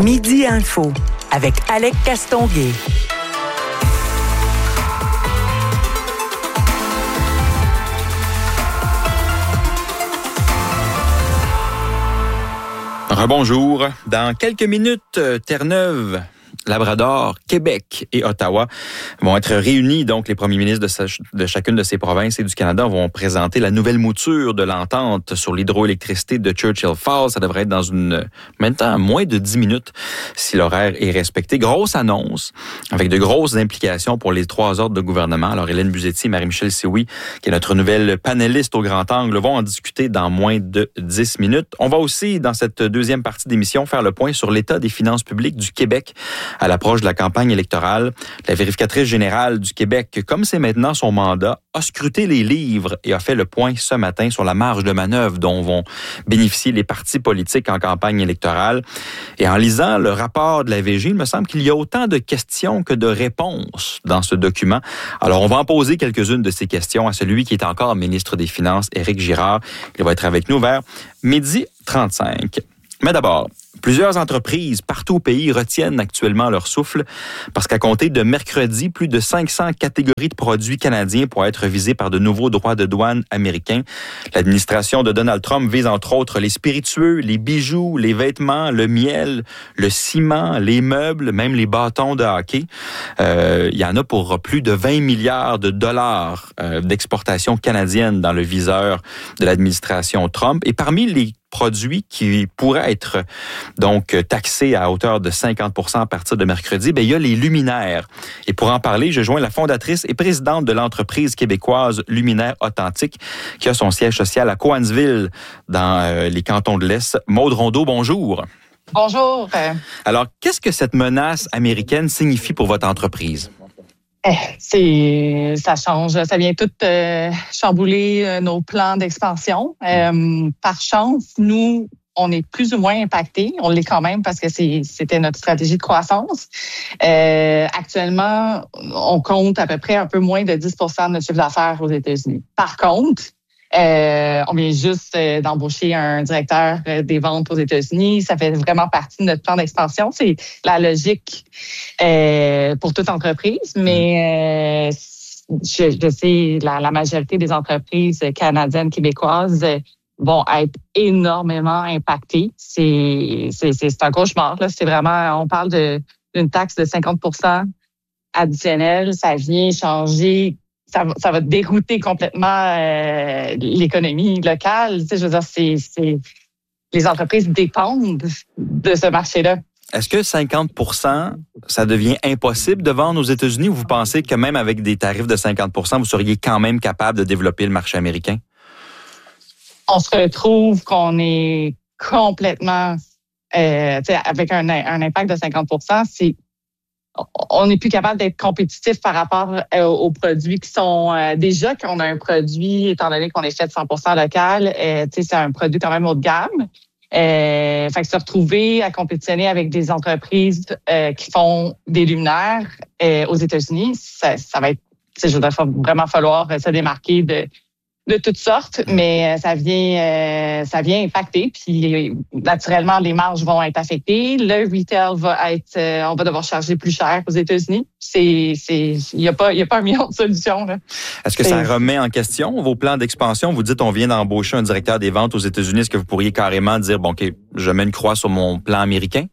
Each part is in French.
Midi Info avec Alec Castonguay. Rebonjour. Dans quelques minutes, Terre-Neuve, Labrador, Québec et Ottawa vont être réunis. Donc, les premiers ministres de chacune de ces provinces et du Canada vont présenter la nouvelle mouture de l'entente sur l'hydroélectricité de Churchill Falls. Ça devrait être dans maintenant moins de 10 minutes si l'horaire est respecté. Grosse annonce avec de grosses implications pour les trois ordres de gouvernement. Alors, Hélène Buzzetti et Marie-Michel Sioui, qui est notre nouvelle panéliste au grand angle, vont en discuter dans moins de 10 minutes. On va aussi, dans cette deuxième partie d'émission, faire le point sur l'état des finances publiques du Québec à l'approche de la campagne électorale. La vérificatrice générale du Québec, comme c'est maintenant son mandat, a scruté les livres et a fait le point ce matin sur la marge de manœuvre dont vont bénéficier les partis politiques en campagne électorale. Et en lisant le rapport de la VG, il me semble qu'il y a autant de questions que de réponses dans ce document. Alors, on va en poser quelques-unes de ces questions à celui qui est encore ministre des Finances, Éric Girard. Il va être avec nous vers 12h35. Mais d'abord, plusieurs entreprises partout au pays retiennent actuellement leur souffle parce qu'à compter de mercredi, plus de 500 catégories de produits canadiens pourraient être visées par de nouveaux droits de douane américains. L'administration de Donald Trump vise entre autres les spiritueux, les bijoux, les vêtements, le miel, le ciment, les meubles, même les bâtons de hockey. Il y en a pour plus de 20 milliards de dollars d'exportation canadienne dans le viseur de l'administration Trump. Et parmi les produits qui pourraient être donc taxés à hauteur de 50% à partir de mercredi, il y a les luminaires. Et pour en parler, je joins la fondatrice et présidente de l'entreprise québécoise Luminaires Authentiques, qui a son siège social à Cowansville, dans les cantons de l'Est. Maude Rondeau, bonjour. Bonjour. Alors, qu'est-ce que cette menace américaine signifie pour votre entreprise? Ça change, ça vient tout chambouler nos plans d'expansion. Par chance, nous, on est plus ou moins impactés. On l'est quand même parce que c'était notre stratégie de croissance. Actuellement, on compte à peu près un peu moins de 10% de notre chiffre d'affaires aux États-Unis. Par contre, on vient juste d'embaucher un directeur des ventes aux États-Unis. Ça fait vraiment partie de notre plan d'expansion. C'est la logique pour toute entreprise, mais je sais la majorité des entreprises canadiennes, québécoises vont être énormément impactées. C'est un cauchemar, là. C'est vraiment, on parle d'une taxe de 50% additionnelle. Ça vient changer. Ça va dérouter complètement l'économie locale. Tu sais, je veux dire, les entreprises dépendent de ce marché-là. Est-ce que 50%, ça devient impossible de vendre aux États-Unis ou vous pensez que même avec des tarifs de 50%, vous seriez quand même capable de développer le marché américain? On se retrouve qu'on est complètement, avec un impact de 50%, on n'est plus capable d'être compétitif par rapport aux produits qui sont déjà qu'on a un produit, étant donné qu'on est fait 100% local, c'est un produit quand même haut de gamme. Fait que se retrouver à compétitionner avec des entreprises qui font des luminaires aux États-Unis, ça va être, je voudrais vraiment falloir se démarquer de toutes sortes, mais ça vient impacter. Puis naturellement, les marges vont être affectées. Le retail va être, on va devoir charger plus cher aux États-Unis. Il y a pas un million de solutions, là. Est-ce que ça remet en question vos plans d'expansion? Vous dites, on vient d'embaucher un directeur des ventes aux États-Unis. Est-ce que vous pourriez carrément dire, bon, OK, je mets une croix sur mon plan américain?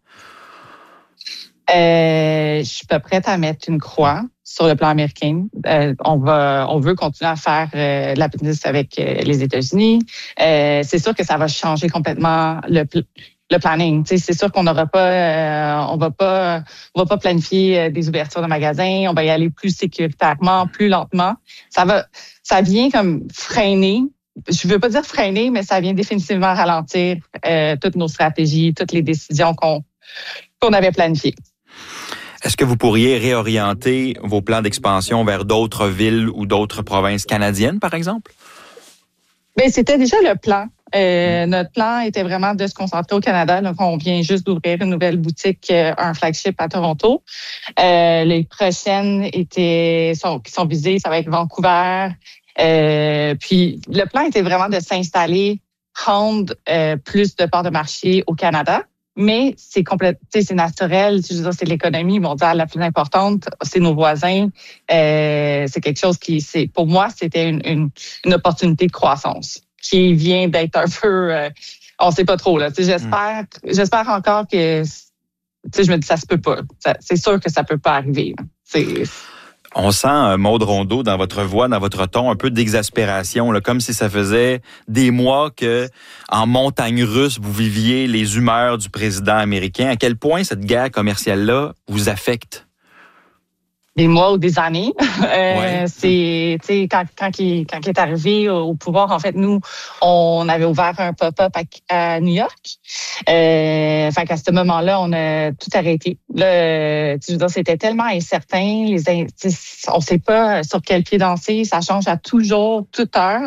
Je suis pas prête à mettre une croix sur le plan américain. On veut continuer à faire la business avec les États-Unis. C'est sûr que ça va changer complètement le planning. Tu sais, c'est sûr qu'on n'aura pas, on va pas planifier des ouvertures de magasins. On va y aller plus sécuritairement, plus lentement. Ça vient comme freiner. Je veux pas dire freiner, mais ça vient définitivement ralentir toutes nos stratégies, toutes les décisions qu'on avait planifiées. Est-ce que vous pourriez réorienter vos plans d'expansion vers d'autres villes ou d'autres provinces canadiennes, par exemple? Bien, c'était déjà le plan. Notre plan était vraiment de se concentrer au Canada. Donc, on vient juste d'ouvrir une nouvelle boutique, un flagship à Toronto. Les prochaines qui sont visées, ça va être Vancouver. Puis, le plan était vraiment de s'installer, prendre plus de parts de marché au Canada. mais c'est c'est naturel. Je veux dire, c'est l'économie mondiale la plus importante. C'est nos voisins. C'est quelque chose pour moi, c'était une opportunité de croissance qui vient d'être un peu, on sait pas trop là. J'espère encore que, je me dis ça se peut pas. C'est sûr que ça peut pas arriver. On sent, Maude Rondeau, dans votre voix, dans votre ton, un peu d'exaspération, là, comme si ça faisait des mois que, en montagne russe, vous viviez les humeurs du président américain. À quel point cette guerre commerciale-là vous affecte? Des mois ou des années. Ouais. C'est, quand il est arrivé au pouvoir, en fait, nous, on avait ouvert un pop-up à New York. Fait qu'à ce moment-là, on a tout arrêté. Là, c'était tellement incertain. On sait pas sur quel pied danser. Ça change à tout jour, toute heure.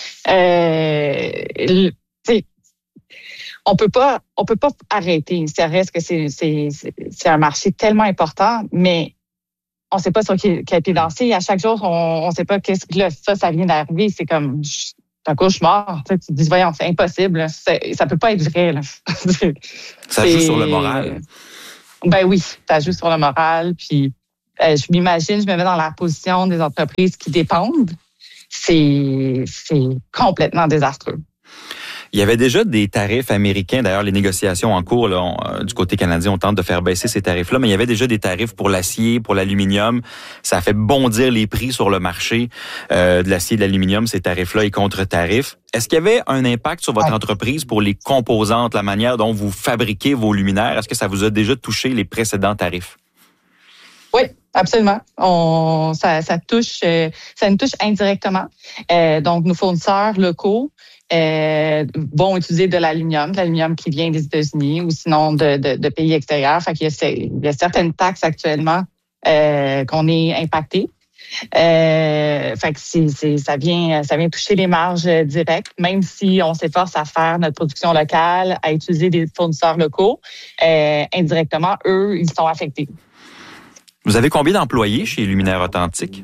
On peut pas arrêter. Ça reste que c'est un marché tellement important, mais on sait pas sur quel pied danser. À chaque jour, on sait pas qu'est-ce que là, ça vient d'arriver. C'est comme un cauchemar. Tu te dis, voyons, c'est impossible. Ça peut pas être vrai. Là. Ça joue sur le moral. Ben oui, ça joue sur le moral. Puis je m'imagine, je me mets dans la position des entreprises qui dépendent. C'est complètement désastreux. Il y avait déjà des tarifs américains. D'ailleurs, les négociations en cours là, du côté canadien, on tente de faire baisser ces tarifs-là, mais il y avait déjà des tarifs pour l'acier, pour l'aluminium. Ça a fait bondir les prix sur le marché de l'acier et de l'aluminium, ces tarifs-là et contre-tarifs. Est-ce qu'il y avait un impact sur votre entreprise pour les composantes, la manière dont vous fabriquez vos luminaires? Est-ce que ça vous a déjà touché les précédents tarifs? Oui, absolument. Ça nous touche indirectement. Donc, nos fournisseurs locaux vont utiliser de l'aluminium qui vient des États-Unis ou sinon de pays extérieurs. Fait qu'il y a certaines taxes actuellement qu'on est impacté. Fait que ça vient toucher les marges directes, même si on s'efforce à faire notre production locale, à utiliser des fournisseurs locaux. Indirectement, eux, ils sont affectés. Vous avez combien d'employés chez Luminaires Authentiques?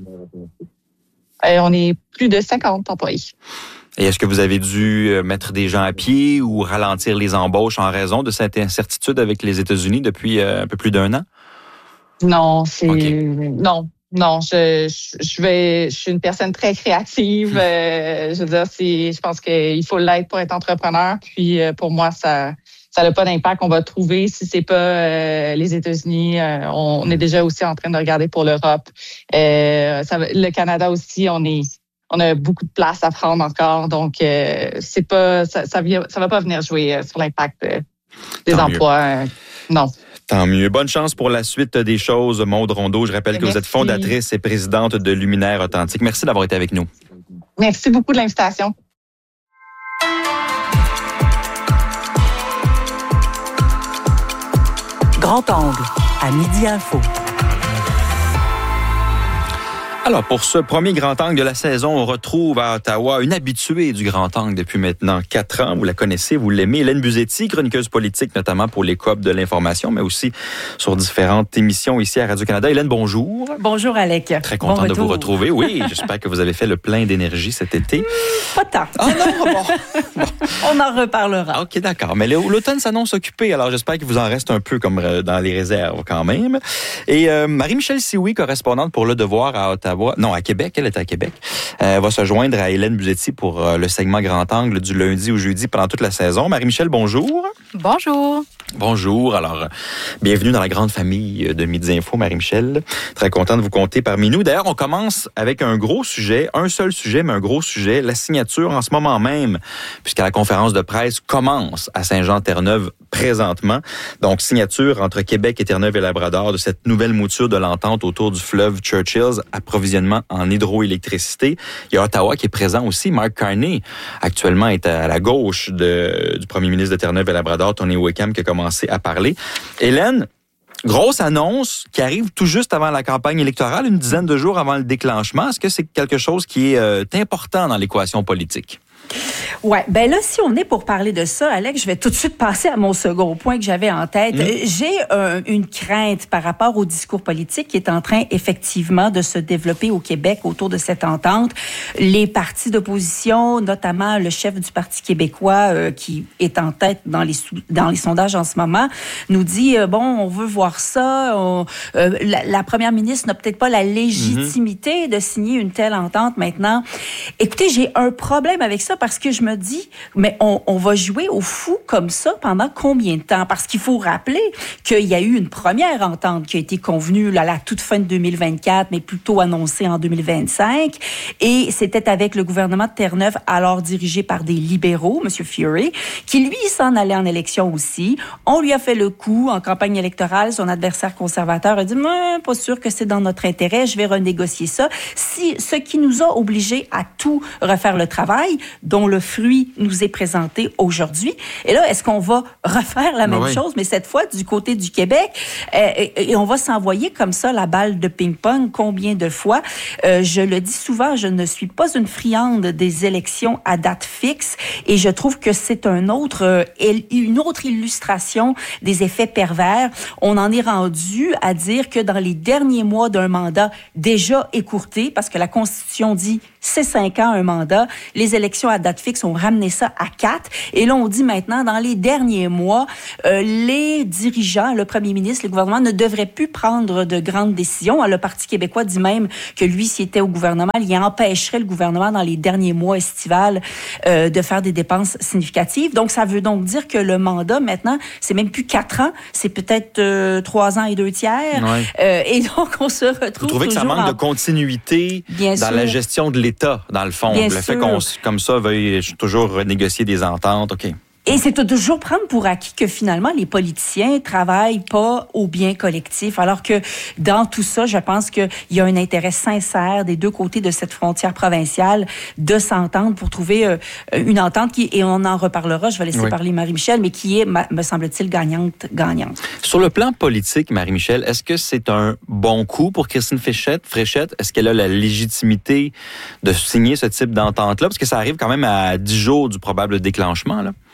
On est plus de 50 employés. Et est-ce que vous avez dû mettre des gens à pied ou ralentir les embauches en raison de cette incertitude avec les États-Unis depuis un peu plus d'1 an? Non, Okay. Non, je suis une personne très créative. Je veux dire, je pense qu'il faut l'être pour être entrepreneur. Puis pour moi, ça n'a pas d'impact. On va trouver si c'est pas les États-Unis. On est déjà aussi en train de regarder pour l'Europe. Le Canada aussi, on a beaucoup de place à prendre encore. Donc ça va pas venir jouer sur l'impact des emplois. Non. Tant mieux. Bonne chance pour la suite des choses, Maude Rondeau. Je rappelle que vous êtes fondatrice et présidente de Luminaires Authentiques. Merci d'avoir été avec nous. Merci beaucoup de l'invitation. Grand Angle, à Midi Info. Alors, pour ce premier Grand Angle de la saison, on retrouve à Ottawa une habituée du Grand Angle depuis maintenant 4 ans. Vous la connaissez, vous l'aimez. Hélène Buzzetti, chroniqueuse politique, notamment pour les Coop de l'information, mais aussi sur différentes émissions ici à Radio-Canada. Hélène, bonjour. Bonjour, Alec. Très content de vous retrouver. Oui, j'espère que vous avez fait le plein d'énergie cet été. Pas tant. Ah non, bon. On en reparlera. OK, d'accord. Mais l'automne s'annonce occupé, alors j'espère qu'il vous en reste un peu comme dans les réserves quand même. Et Marie-Michel Sioui, correspondante pour Le Devoir à Ottawa, non, à Québec, elle est à Québec, va se joindre à Hélène Buzzetti pour le segment Grand Angle du lundi au jeudi pendant toute la saison. Marie-Michel, bonjour. Bonjour. Bonjour. Alors, bienvenue dans la grande famille de Midi Info, Marie-Michel. Très content de vous compter parmi nous. D'ailleurs, on commence avec un gros sujet, un seul sujet, mais un gros sujet, la signature en ce moment même, puisque la conférence de presse commence à Saint-Jean-Terre-Neuve présentement. Donc, signature entre Québec et Terre-Neuve et Labrador de cette nouvelle mouture de l'entente autour du fleuve Churchill, approvisionnement en hydroélectricité. Il y a Ottawa qui est présent aussi. Mark Carney, actuellement, est à la gauche du premier ministre de Terre-Neuve et Labrador, Tony Wickham, qui a commencé à parler. Hélène, grosse annonce qui arrive tout juste avant la campagne électorale, une dizaine de jours avant le déclenchement. Est-ce que c'est quelque chose qui est important dans l'équation politique? Oui, bien là, si on est pour parler de ça, Alex, je vais tout de suite passer à mon second point que j'avais en tête. J'ai une crainte par rapport au discours politique qui est en train, effectivement, de se développer au Québec autour de cette entente. Les partis d'opposition, notamment le chef du Parti québécois, qui est en tête dans les sondages en ce moment, nous dit, on veut voir ça. La première ministre n'a peut-être pas la légitimité de signer une telle entente maintenant. Écoutez, j'ai un problème avec ça parce que je me dis, mais on va jouer au fou comme ça pendant combien de temps? Parce qu'il faut rappeler qu'il y a eu une première entente qui a été convenue à la toute fin de 2024, mais plutôt annoncée en 2025. Et c'était avec le gouvernement de Terre-Neuve, alors dirigé par des libéraux, M. Fury, qui lui s'en allait en élection aussi. On lui a fait le coup en campagne électorale. Son adversaire conservateur a dit, pas sûr que c'est dans notre intérêt, je vais renégocier ça. Ce qui nous a obligés à tout refaire le travail, dont le fruit nous est présenté aujourd'hui. Et là, est-ce qu'on va refaire la même chose, mais cette fois du côté du Québec, et on va s'envoyer comme ça la balle de ping-pong combien de fois? Je le dis souvent, je ne suis pas une friande des élections à date fixe et je trouve que c'est une autre illustration des effets pervers. On en est rendu à dire que dans les derniers mois d'un mandat déjà écourté, parce que la Constitution dit c'est 5 ans un mandat, les élections à date fixe ont ramené ça à 4. Et là, on dit maintenant, dans les derniers mois, les dirigeants, le premier ministre, le gouvernement ne devraient plus prendre de grandes décisions. Le Parti québécois dit même que lui, s'il était au gouvernement, il empêcherait le gouvernement dans les derniers mois estivales de faire des dépenses significatives. Donc, ça veut donc dire que le mandat, maintenant, c'est même plus 4 ans, c'est peut-être 3 ans et 2 tiers. Ouais. Et donc, on se retrouve. Vous trouvez que ça manque de continuité dans la gestion de l'État, dans le fond? Le fait qu'on, comme ça, veuille toujours renégocier des ententes, OK. Et c'est toujours prendre pour acquis que finalement, les politiciens travaillent pas au bien collectif. Alors que dans tout ça, je pense qu'il y a un intérêt sincère des deux côtés de cette frontière provinciale de s'entendre pour trouver une entente qui, et on en reparlera, je vais laisser parler Marie-Michel, mais qui est, me semble-t-il, gagnante. Sur le plan politique, Marie-Michel, est-ce que c'est un bon coup pour Christine Fréchette? Est-ce qu'elle a la légitimité de signer ce type d'entente-là? Parce que ça arrive quand même à 10 jours du probable déclenchement, là.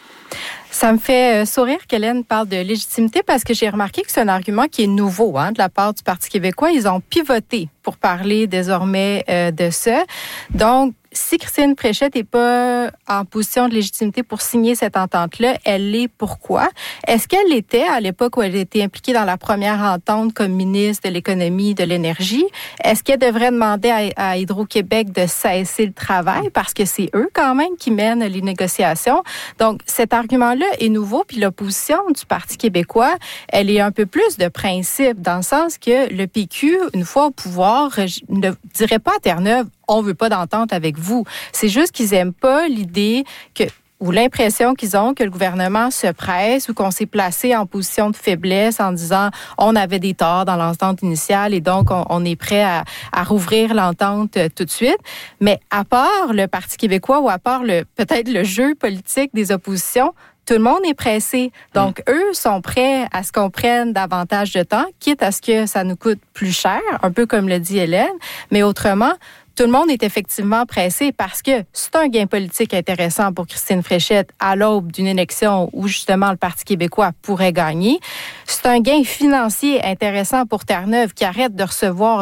Ça me fait sourire qu'Hélène parle de légitimité parce que j'ai remarqué que c'est un argument qui est nouveau de la part du Parti québécois. Ils ont pivoté pour parler désormais de ça. Donc, si Christine Fréchette n'est pas en position de légitimité pour signer cette entente-là, elle l'est pourquoi? Est-ce qu'elle l'était à l'époque où elle était impliquée dans la première entente comme ministre de l'Économie et de l'Énergie? Est-ce qu'elle devrait demander à Hydro-Québec de cesser le travail parce que c'est eux quand même qui mènent les négociations? Donc, cet argument-là est nouveau, puis l'opposition du Parti québécois, elle est un peu plus de principe dans le sens que le PQ, une fois au pouvoir, ne dirait pas à Terre-Neuve, on veut pas d'entente avec vous. C'est juste qu'ils aiment pas l'idée ou l'impression qu'ils ont que le gouvernement se presse ou qu'on s'est placé en position de faiblesse en disant on avait des torts dans l'entente initiale et donc on est prêt à rouvrir l'entente tout de suite. Mais à part le Parti québécois ou à part peut-être le jeu politique des oppositions, tout le monde est pressé. Donc, eux sont prêts à ce qu'on prenne davantage de temps, quitte à ce que ça nous coûte plus cher, un peu comme le dit Hélène. Mais autrement, tout le monde est effectivement pressé parce que c'est un gain politique intéressant pour Christine Fréchette à l'aube d'une élection où justement le Parti québécois pourrait gagner. C'est un gain financier intéressant pour Terre-Neuve qui arrête de recevoir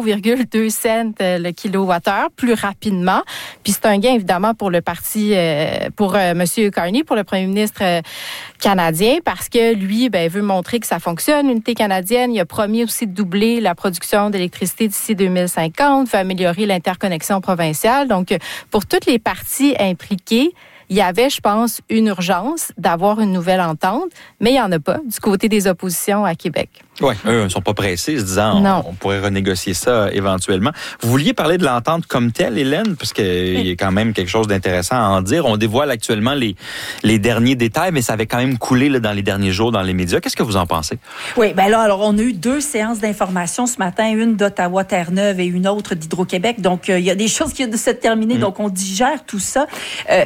0,2 cents le kilowattheure plus rapidement. Puis c'est un gain évidemment pour le parti, pour M. Carney, pour le premier ministre canadien, parce que lui, veut montrer que ça fonctionne, l'unité canadienne. Il a promis aussi de doubler la production d'électricité d'ici 2050, veut améliorer l'interconnexion provinciale. Donc, pour toutes les parties impliquées, il y avait, je pense, une urgence d'avoir une nouvelle entente, mais il n'y en a pas du côté des oppositions à Québec. Oui, eux ne sont pas pressés, se disant on pourrait renégocier ça éventuellement. Vous vouliez parler de l'entente comme telle, Hélène, parce qu'il y a quand même quelque chose d'intéressant à en dire. On dévoile actuellement les derniers détails, mais ça avait quand même coulé dans les derniers jours dans les médias. Qu'est-ce que vous en pensez? Oui, alors on a eu 2 séances d'information ce matin, une d'Ottawa-Terre-Neuve et une autre d'Hydro-Québec. Donc, il y a des choses qui viennent de se terminer, donc on digère tout ça. Mais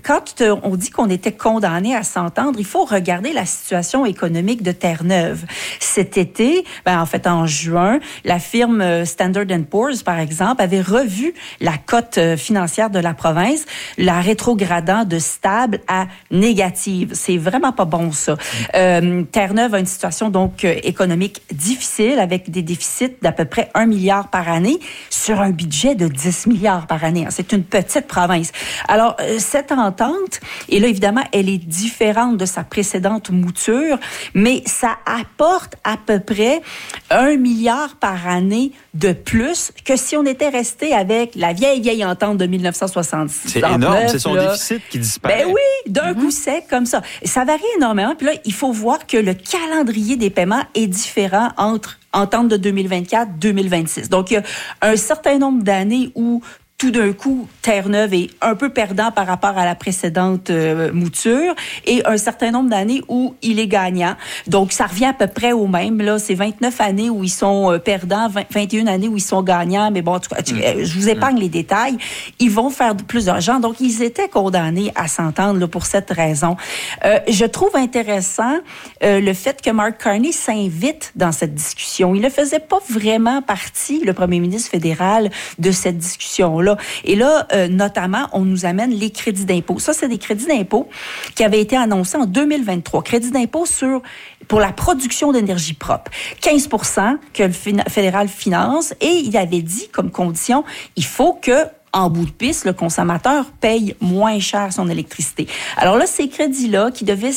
quand on dit qu'on était condamné à s'entendre, il faut regarder la situation économique de Terre-Neuve. Cet été, en fait en juin, la firme Standard & Poor's, par exemple, avait revu la cote financière de la province, la rétrogradant de stable à négative. C'est vraiment pas bon, ça. Terre-Neuve a une situation donc économique difficile avec des déficits d'à peu près 1 milliard par année sur un budget de 10 milliards par année. C'est une petite province. Alors, cette entente, et là, évidemment, elle est différente de sa précédente mouture, mais ça apporte à peu près 1 milliard par année de plus que si on était resté avec la vieille entente de 1966. C'est énorme, c'est son déficit qui disparaît. Ben oui, d'un coup sec comme ça. Ça varie énormément. Puis là, il faut voir que le calendrier des paiements est différent entre entente de 2024-2026. Donc, il y a un certain nombre d'années où tout d'un coup, Terre-Neuve est un peu perdant par rapport à la précédente mouture et un certain nombre d'années où il est gagnant. Donc, ça revient à peu près au même. Là, c'est 29 années où ils sont perdants, 21 années où ils sont gagnants. Mais bon, en tout cas, je vous épargne les détails. Ils vont faire plus d'argent. Donc, ils étaient condamnés à s'entendre là, pour cette raison. Je trouve intéressant le fait que Mark Carney s'invite dans cette discussion. Il ne faisait pas vraiment partie, le premier ministre fédéral, de cette discussion-là. Et là, notamment, on nous amène les crédits d'impôt. Ça, c'est des crédits d'impôt qui avaient été annoncés en 2023. Crédits d'impôt pour la production d'énergie propre. 15 % que le fédéral finance. Et il avait dit comme condition, il faut que en bout de piste, le consommateur paye moins cher son électricité. Alors là, ces crédits-là, qui devaient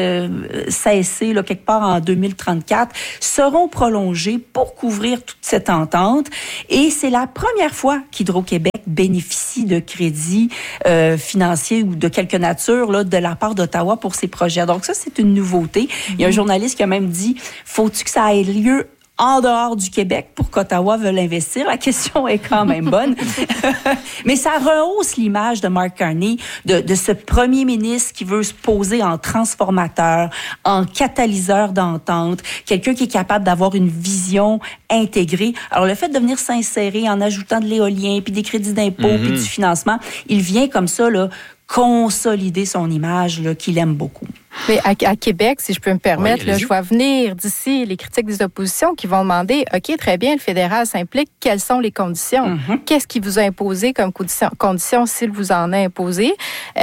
cesser là, quelque part en 2034, seront prolongés pour couvrir toute cette entente. Et c'est la première fois qu'Hydro-Québec bénéficie de crédits financiers ou de quelque nature là, de la part d'Ottawa pour ses projets. Donc ça, c'est une nouveauté. Il y a un journaliste qui a même dit, faut-tu que ça ait lieu en dehors du Québec pour qu'Ottawa veuille investir? La question est quand même bonne. Mais ça rehausse l'image de Mark Carney, de ce premier ministre qui veut se poser en transformateur, en catalyseur d'entente, quelqu'un qui est capable d'avoir une vision intégrée. Alors, le fait de venir s'insérer en ajoutant de l'éolien, puis des crédits d'impôt, puis du financement, il vient comme ça, là, consolider son image, là, qu'il aime beaucoup. Mais à Québec, si je peux me permettre, là, je vois venir d'ici les critiques des oppositions qui vont demander, OK, très bien, le fédéral s'implique, quelles sont les conditions? Qu'est-ce qu'il vous a imposé comme condition s'il vous en a imposé?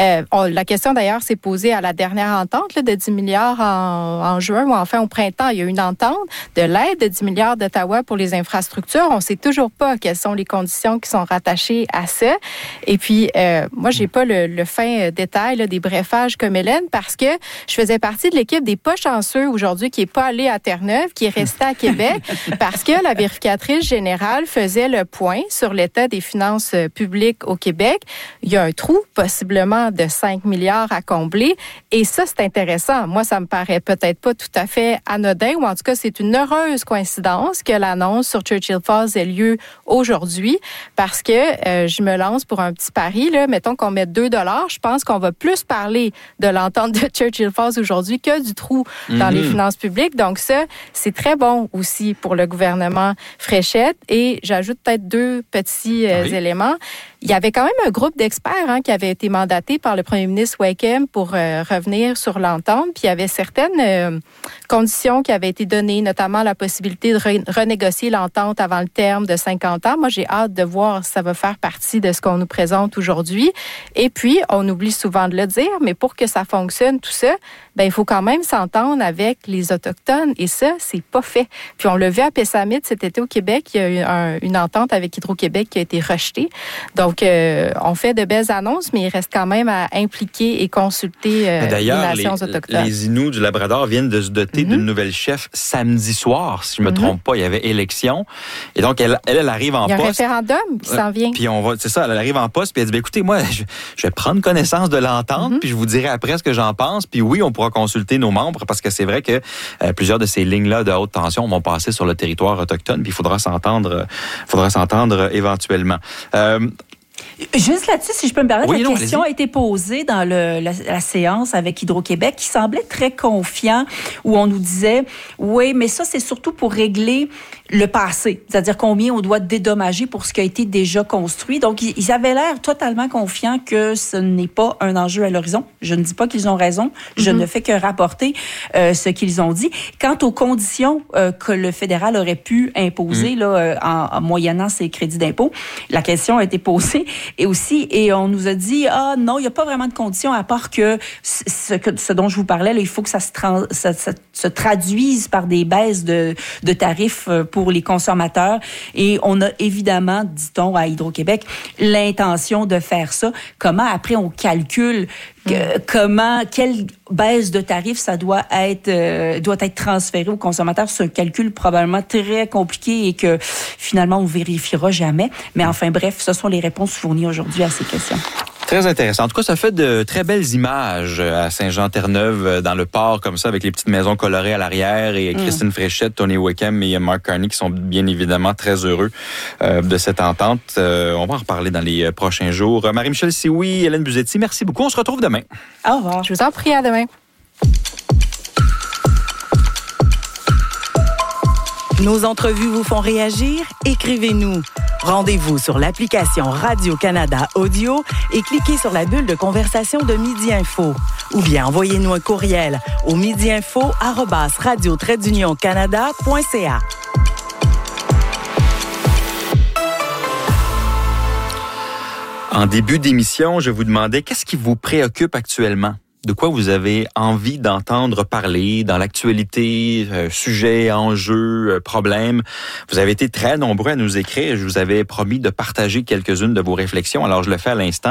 La question, d'ailleurs, s'est posée à la dernière entente là, de 10 milliards en juin ou enfin au printemps. Il y a eu une entente de l'aide de 10 milliards d'Ottawa pour les infrastructures. On ne sait toujours pas quelles sont les conditions qui sont rattachées à ça. Et puis, moi, j'ai pas le fin détail là, des briefages comme Hélène parce que je faisais partie de l'équipe des pas chanceux aujourd'hui qui n'est pas allée à Terre-Neuve, qui est restée à Québec parce que la vérificatrice générale faisait le point sur l'état des finances publiques au Québec. Il y a un trou possiblement de 5 milliards à combler et ça, c'est intéressant. Moi, ça me paraît peut-être pas tout à fait anodin ou en tout cas, c'est une heureuse coïncidence que l'annonce sur Churchill Falls ait lieu aujourd'hui parce que je me lance pour un petit pari. Là, mettons qu'on met 2 $. Je pense qu'on va plus parler de l'entente de Churchill Falls aujourd'hui que du trou dans les finances publiques. Donc ça, c'est très bon aussi pour le gouvernement Fréchette. Et j'ajoute peut-être 2 petits éléments. Il y avait quand même un groupe d'experts qui avait été mandaté par le premier ministre Wakeham pour revenir sur l'entente. Puis il y avait certaines conditions qui avaient été données, notamment la possibilité de renégocier l'entente avant le terme de 50 ans. Moi, j'ai hâte de voir si ça va faire partie de ce qu'on nous présente aujourd'hui. Et puis, on oublie souvent de le dire, mais pour que ça fonctionne, tout ça, il faut quand même s'entendre avec les Autochtones. Et ça, c'est pas fait. Puis on l'a vu à Pessamit cet été au Québec. Il y a eu une entente avec Hydro-Québec qui a été rejetée. Donc, on fait de belles annonces, mais il reste quand même à impliquer et consulter les nations autochtones. Les Inuits du Labrador viennent de se doter d'une nouvelle chef samedi soir, si je me trompe pas. Il y avait élection. Et donc, elle arrive en poste. Il y a un référendum qui s'en vient. Puis c'est ça, elle arrive en poste, puis elle dit, écoutez, moi, je vais prendre connaissance de l'entente, puis je vous dirai après ce que j'en pense. Puis oui, on pourra consulter nos membres, parce que c'est vrai que plusieurs de ces lignes-là de haute tension vont passer sur le territoire autochtone, puis il faudra s'entendre éventuellement. Juste là-dessus, si je peux me permettre, oui, la question a été posée dans la séance avec Hydro-Québec, qui semblait très confiant, où on nous disait, oui, mais ça, c'est surtout pour régler le passé, c'est-à-dire combien on doit dédommager pour ce qui a été déjà construit. Donc, ils avaient l'air totalement confiants que ce n'est pas un enjeu à l'horizon. Je ne dis pas qu'ils ont raison, je ne fais que rapporter ce qu'ils ont dit. Quant aux conditions que le fédéral aurait pu imposer là, en moyennant ses crédits d'impôt, la question a été posée et on nous a dit, non, il n'y a pas vraiment de conditions à part que ce dont je vous parlais, là, il faut que ça se traduise par des baisses de tarifs pour les consommateurs. Et on a évidemment, dit-on à Hydro-Québec, l'intention de faire ça. Comment après on calcule quelle baisse de tarifs ça doit être transféré aux consommateurs? C'est un calcul probablement très compliqué et que finalement on ne vérifiera jamais. Mais enfin bref, ce sont les réponses fournies aujourd'hui à ces questions. Très intéressant. En tout cas, ça fait de très belles images à Saint-Jean-Terre-Neuve, dans le port, comme ça, avec les petites maisons colorées à l'arrière et Christine Fréchette, Tony Wickham et Mark Carney qui sont bien évidemment très heureux de cette entente. On va en reparler dans les prochains jours. Marie-Michel Sioui, Hélène Buzetti, merci beaucoup. On se retrouve demain. Au revoir. Je vous en prie, à demain. Nos entrevues vous font réagir? Écrivez-nous. Rendez-vous sur l'application Radio-Canada Audio et cliquez sur la bulle de conversation de Midi Info. Ou bien envoyez-nous un courriel au midiinfo@radio-canada.ca. En début d'émission, je vous demandais qu'est-ce qui vous préoccupe actuellement? De quoi vous avez envie d'entendre parler dans l'actualité, sujets, enjeux, problèmes. Vous avez été très nombreux à nous écrire. Je vous avais promis de partager quelques-unes de vos réflexions. Alors, je le fais à l'instant.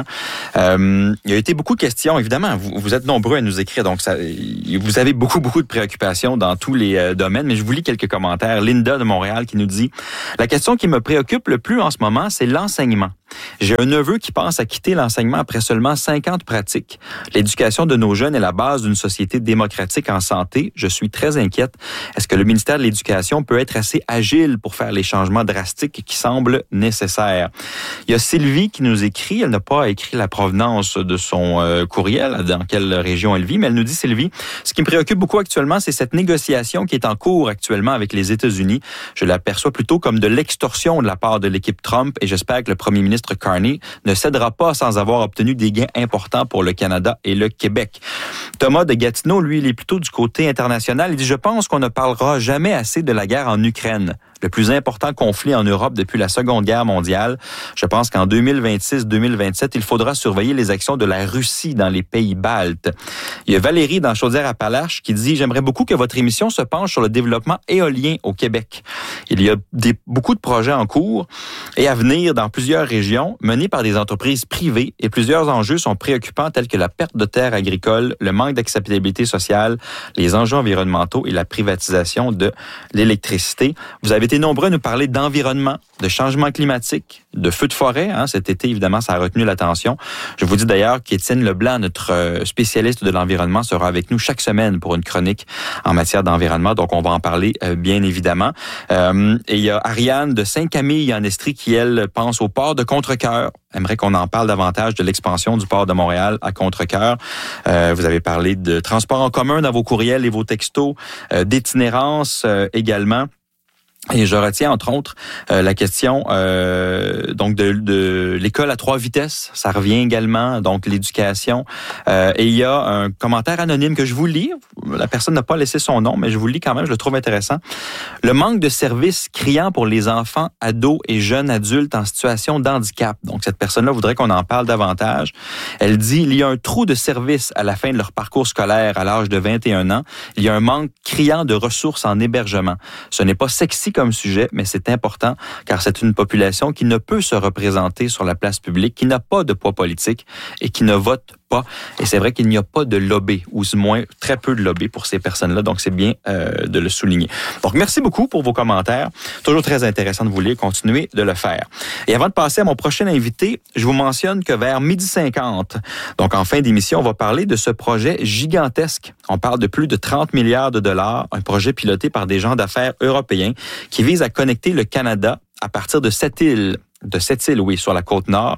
Il y a été beaucoup de questions. Évidemment, vous êtes nombreux à nous écrire. Donc, vous avez beaucoup de préoccupations dans tous les domaines. Mais je vous lis quelques commentaires. Linda de Montréal qui nous dit « La question qui me préoccupe le plus en ce moment, c'est l'enseignement. J'ai un neveu qui pense à quitter l'enseignement après seulement 5 ans de pratique. L'éducation de nos jeunes est la base d'une société démocratique en santé. Je suis très inquiète. Est-ce que le ministère de l'Éducation peut être assez agile pour faire les changements drastiques qui semblent nécessaires? » Il y a Sylvie qui nous écrit. Elle n'a pas écrit la provenance de son courriel, dans quelle région elle vit, mais elle nous dit, Sylvie, ce qui me préoccupe beaucoup actuellement, c'est cette négociation qui est en cours actuellement avec les États-Unis. Je l'aperçois plutôt comme de l'extorsion de la part de l'équipe Trump et j'espère que le premier ministre Carney ne cédera pas sans avoir obtenu des gains importants pour le Canada et le Québec. Thomas de Gatineau, lui, il est plutôt du côté international. Il dit « Je pense qu'on ne parlera jamais assez de la guerre en Ukraine. Le plus important conflit en Europe depuis la Seconde Guerre mondiale. Je pense qu'en 2026-2027, il faudra surveiller les actions de la Russie dans les pays baltes. » Il y a Valérie dans Chaudière-Appalaches qui dit « J'aimerais beaucoup que votre émission se penche sur le développement éolien au Québec. Il y a beaucoup de projets en cours et à venir dans plusieurs régions menés par des entreprises privées et plusieurs enjeux sont préoccupants tels que la perte de terres agricoles, le manque d'acceptabilité sociale, les enjeux environnementaux et la privatisation de l'électricité. » Vous avez été nombreux à nous parler d'environnement, de changement climatique, de feux de forêt. Cet été, évidemment, ça a retenu l'attention. Je vous dis d'ailleurs qu'Étienne Leblanc, notre spécialiste de l'environnement, sera avec nous chaque semaine pour une chronique en matière d'environnement. Donc, on va en parler bien évidemment. Et il y a Ariane de Saint-Camille en Estrie qui, elle, pense au port de Contrecœur. Aimerait qu'on en parle davantage de l'expansion du port de Montréal à Contrecœur. Vous avez parlé de transport en commun dans vos courriels et vos textos, d'itinérance également. Et je retiens, entre autres, la question donc de l'école à 3 vitesses. Ça revient également, donc l'éducation. Et il y a un commentaire anonyme que je vous lis. La personne n'a pas laissé son nom, mais je vous le lis quand même, je le trouve intéressant. Le manque de services criant pour les enfants, ados et jeunes adultes en situation d'handicap. Donc, cette personne-là voudrait qu'on en parle davantage. Elle dit, il y a un trou de services à la fin de leur parcours scolaire à l'âge de 21 ans. Il y a un manque criant de ressources en hébergement. Ce n'est pas sexy comme sujet, mais c'est important car c'est une population qui ne peut se représenter sur la place publique, qui n'a pas de poids politique et qui ne vote pas. Et c'est vrai qu'il n'y a pas de lobby, ou du moins très peu de lobby pour ces personnes-là, donc c'est bien de le souligner. Donc merci beaucoup pour vos commentaires. Toujours très intéressant de vous lire, continuez de le faire. Et avant de passer à mon prochain invité, je vous mentionne que vers 12h50, donc en fin d'émission, on va parler de ce projet gigantesque. On parle de plus de 30 milliards de dollars, un projet piloté par des gens d'affaires européens qui vise à connecter le Canada à partir de cette île, sur la côte nord,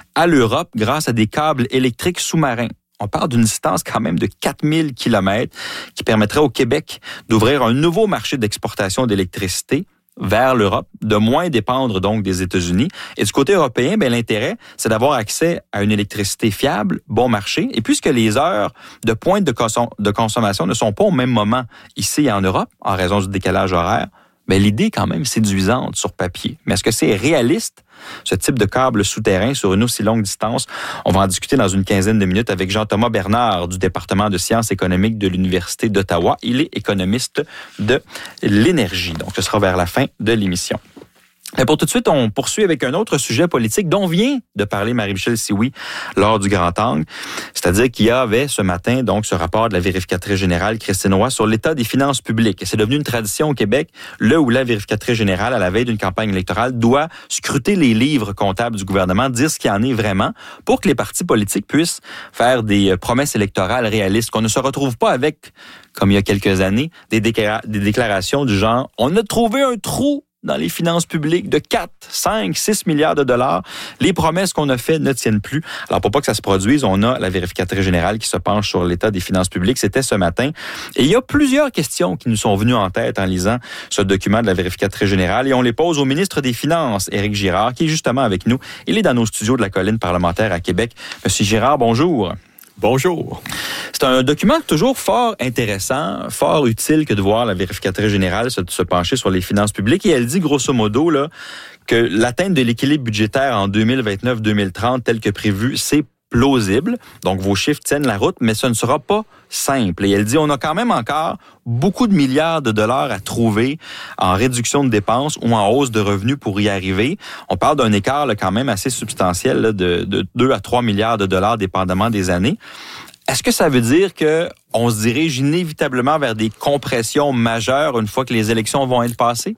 à l'Europe grâce à des câbles électriques sous-marins. On parle d'une distance quand même de 4000 km qui permettrait au Québec d'ouvrir un nouveau marché d'exportation d'électricité vers l'Europe, de moins dépendre donc des États-Unis. Et du côté européen, l'intérêt, c'est d'avoir accès à une électricité fiable, bon marché. Et puisque les heures de pointe de consommation ne sont pas au même moment ici en Europe, en raison du décalage horaire, l'idée est quand même séduisante sur papier. Mais est-ce que c'est réaliste, ce type de câble souterrain sur une aussi longue distance? On va en discuter dans une quinzaine de minutes avec Jean-Thomas Bernard du département de sciences économiques de l'Université d'Ottawa. Il est économiste de l'énergie. Donc, ce sera vers la fin de l'émission. Mais pour tout de suite, on poursuit avec un autre sujet politique dont vient de parler Marie-Michèle Sioui lors du Grand Angle. C'est-à-dire qu'il y avait ce matin donc ce rapport de la vérificatrice générale Christine Roy sur l'état des finances publiques. Et c'est devenu une tradition au Québec, là où la vérificatrice générale, à la veille d'une campagne électorale, doit scruter les livres comptables du gouvernement, dire ce qu'il y en est vraiment, pour que les partis politiques puissent faire des promesses électorales réalistes, qu'on ne se retrouve pas avec, comme il y a quelques années, des déclarations du genre « On a trouvé un trou dans les finances publiques de 4, 5, 6 milliards de dollars. Les promesses qu'on a faites ne tiennent plus. » Alors, pour pas que ça se produise, on a la vérificatrice générale qui se penche sur l'état des finances publiques. C'était ce matin. Et il y a plusieurs questions qui nous sont venues en tête en lisant ce document de la vérificatrice générale. Et on les pose au ministre des Finances, Éric Girard, qui est justement avec nous. Il est dans nos studios de la colline parlementaire à Québec. Monsieur Girard, bonjour. Bonjour. C'est un document toujours fort intéressant, fort utile que de voir la vérificatrice générale se pencher sur les finances publiques. Et elle dit grosso modo là, que l'atteinte de l'équilibre budgétaire en 2029-2030 tel que prévu, c'est plausible. Donc, vos chiffres tiennent la route, mais ce ne sera pas simple. Et elle dit, on a quand même encore beaucoup de milliards de dollars à trouver en réduction de dépenses ou en hausse de revenus pour y arriver. On parle d'un écart là, quand même assez substantiel là, de 2 à 3 milliards de dollars dépendamment des années. Est-ce que ça veut dire qu'on se dirige inévitablement vers des compressions majeures une fois que les élections vont être passées?